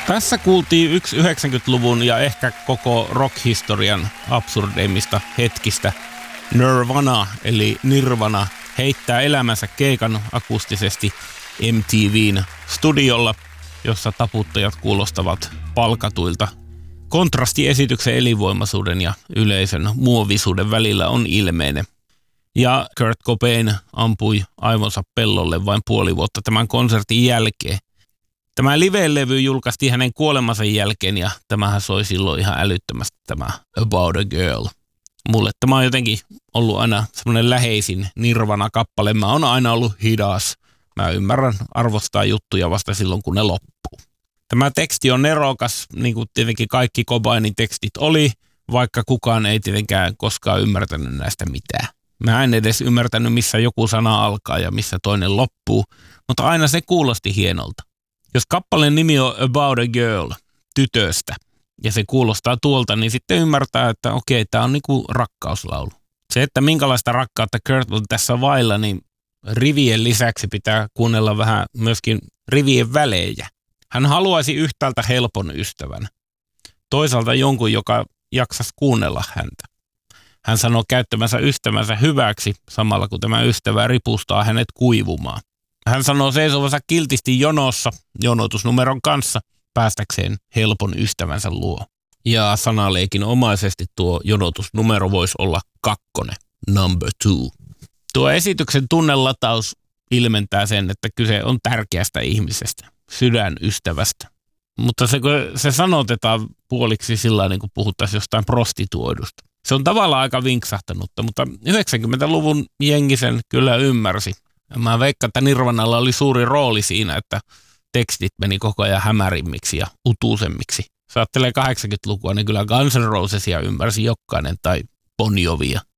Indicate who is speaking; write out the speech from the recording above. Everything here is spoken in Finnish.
Speaker 1: Tässä kuultiin yksi 90-luvun ja ehkä koko rock-historian absurdeimmista hetkistä. Nirvana eli Nirvana heittää elämänsä keikan akustisesti MTV:n studiolla, jossa taputtajat kuulostavat palkatuilta. Kontrasti esityksen elinvoimaisuuden ja yleisön muovisuuden välillä on ilmeinen. Ja Kurt Cobain ampui aivonsa pellolle vain puoli vuotta tämän konsertin jälkeen. Tämä live-levy julkaistiin hänen kuolemansa jälkeen ja tämähän soi silloin ihan älyttömästi tämä About a Girl. Mulle tämä on jotenkin ollut aina semmoinen läheisin Nirvana-kappale. Mä oon aina ollut hidas. Mä ymmärrän arvostaa juttuja vasta silloin, kun ne loppuu. Tämä teksti on nerokas, niin kuin tietenkin kaikki Cobainin tekstit oli, vaikka kukaan ei tietenkään koskaan ymmärtänyt näistä mitään. Mä en edes ymmärtänyt, missä joku sana alkaa ja missä toinen loppuu, mutta aina se kuulosti hienolta. Jos kappaleen nimi on About a Girl, tytöstä, ja se kuulostaa tuolta, niin sitten ymmärtää, että okei, tämä on niinku rakkauslaulu. Se, että minkälaista rakkautta Kurt on tässä vailla, niin rivien lisäksi pitää kuunnella vähän myöskin rivien välejä. Hän haluaisi yhtäältä helpon ystävän, toisaalta jonkun, joka jaksasi kuunnella häntä. Hän sanoo käyttämänsä ystävänsä hyväksi, samalla kun tämä ystävä ripustaa hänet kuivumaan. Hän sanoo seisovansa kiltisti jonossa jonotusnumeron kanssa päästäkseen helpon ystävänsä luo. Ja sanaleikin omaisesti tuo jonotusnumero voisi olla 2, number 2. Tuo esityksen tunnelataus ilmentää sen, että kyse on tärkeästä ihmisestä, sydänystävästä. Mutta se sanotetaan puoliksi sillä niin kuin puhuttaisiin jostain prostituoidusta. Se on tavallaan aika vinksahtanutta, mutta 90-luvun jengi sen kyllä ymmärsi. Mä veikkaan, että Nirvanalla oli suuri rooli siinä, että tekstit meni koko ajan hämärimmiksi ja utuusemmiksi. Jos ajattelee 80-lukua, niin kyllä Guns N' Rosesia ymmärsi jokainen tai Bon Jovia.